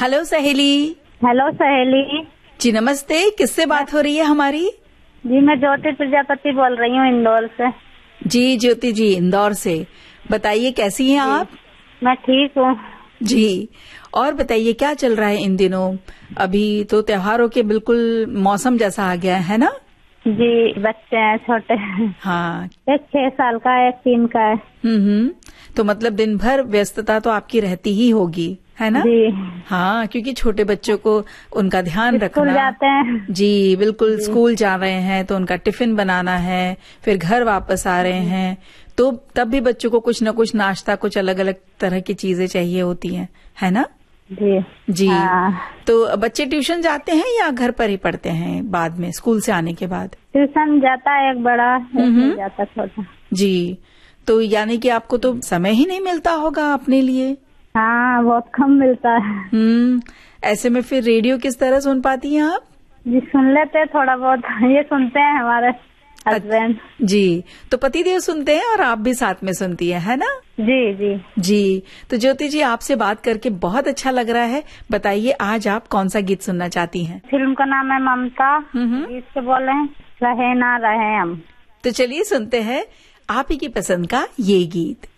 Hello सहेली। Hello सहेली जी नमस्ते, किससे बात हो रही है हमारी? जी, मैं ज्योति प्रजापति बोल रही हूँ इंदौर से। जी ज्योति जी, इंदौर से। बताइए कैसी हैं आप? मैं ठीक हूँ जी। और बताइए क्या चल रहा है इन दिनों? अभी तो त्योहारों के बिल्कुल मौसम जैसा आ गया है ना? जी। बच्चे हैं छोटे। हाँ। एक 6 साल का है, एक 3 का है। तो मतलब दिन भर व्यस्तता तो आपकी रहती ही होगी, है ना? जी। हाँ, क्योंकि छोटे बच्चों को उनका ध्यान रखना। स्कूल जाते हैं। जी बिल्कुल, स्कूल जा रहे हैं तो उनका टिफिन बनाना है, फिर घर वापस आ रहे हैं तो तब भी बच्चों को कुछ न कुछ नाश्ता, कुछ अलग अलग तरह की चीजें चाहिए होती हैं, है ना? जी जी। हाँ। तो बच्चे ट्यूशन जाते हैं या घर पर ही पढ़ते हैं बाद में, स्कूल से आने के बाद? ट्यूशन जाता है एक बड़ा, एक नहीं जाता छोटा। जी। तो यानी कि आपको तो समय ही नहीं मिलता होगा अपने लिए। हाँ, बहुत कम मिलता है। ऐसे में फिर रेडियो किस तरह सुन पाती हैं आप? जी, सुन लेते हैं थोड़ा बहुत। ये सुनते हैं हमारे हस्बैंड। जी। तो पतिदेव सुनते हैं और आप भी साथ में सुनती है ना? जी जी जी। तो ज्योति जी, आपसे बात करके बहुत अच्छा लग रहा है। बताइए आज आप कौन सा गीत सुनना चाहती हैं? फिल्म का नाम है ममता। गीत से बोले हैं रहे ना रहे हम। तो चलिए सुनते हैं आप ही की पसंद का ये गीत।